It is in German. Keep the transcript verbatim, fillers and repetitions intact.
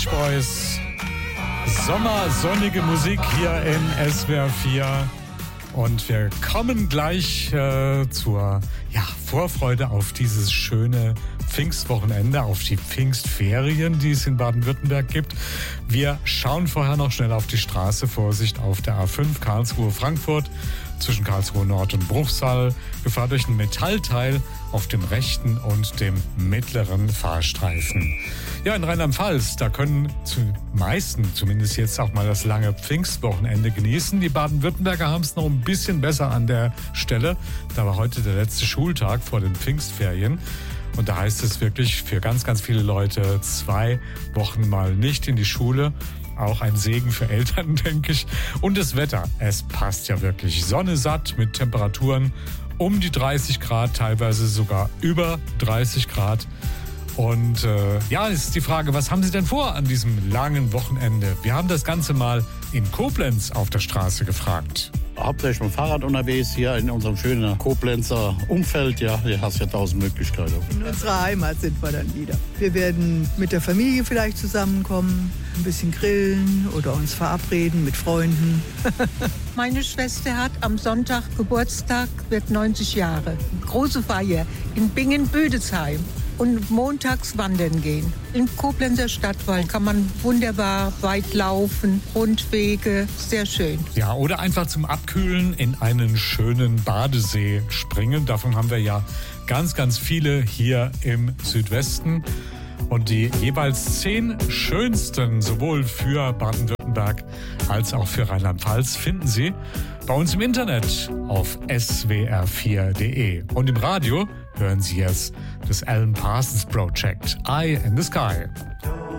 Boys. Sommersonnige Musik hier in S W R vier. Und wir kommen gleich äh, zur ja, Vorfreude auf dieses schöne Pfingstwochenende, auf die Pfingstferien, die es in Baden-Württemberg gibt. Wir schauen vorher noch schnell auf die Straße. Vorsicht auf der A fünf Karlsruhe-Frankfurt zwischen Karlsruhe Nord und Bruchsal. Gefahr durch ein Metallteil auf dem rechten und dem mittleren Fahrstreifen. Ja, in Rheinland-Pfalz, da können die meisten zumindest jetzt auch mal das lange Pfingstwochenende genießen. Die Baden-Württemberger haben es noch ein bisschen besser an der Stelle. Da war heute der letzte Schultag vor den Pfingstferien. Und da heißt es wirklich für ganz, ganz viele Leute zwei Wochen mal nicht in die Schule. Auch ein Segen für Eltern, denke ich. Und das Wetter, es passt ja wirklich. Sonne satt mit Temperaturen um die dreißig Grad, teilweise sogar über dreißig Grad. Und äh, ja, es ist die Frage, was haben Sie denn vor an diesem langen Wochenende? Wir haben das Ganze mal in Koblenz auf der Straße gefragt. Hauptsächlich mit dem Fahrrad unterwegs hier in unserem schönen Koblenzer Umfeld. Ja, hier hast du ja tausend Möglichkeiten. In unserer Heimat sind wir dann wieder. Wir werden mit der Familie vielleicht zusammenkommen, ein bisschen grillen oder uns verabreden mit Freunden. Meine Schwester hat am Sonntag Geburtstag, wird neunzig Jahre. Große Feier in Bingen-Büdesheim. Und montags wandern gehen. Im Koblenzer Stadtwald kann man wunderbar weit laufen, Rundwege, sehr schön. Ja, oder einfach zum Abkühlen in einen schönen Badesee springen. Davon haben wir ja ganz, ganz viele hier im Südwesten. Und die jeweils zehn schönsten, sowohl für Baden-Württemberg als auch für Rheinland-Pfalz, finden Sie bei uns im Internet auf S W R vier Punkt de. Und im Radio hören Sie jetzt das Alan Parsons Project, Eye in the Sky.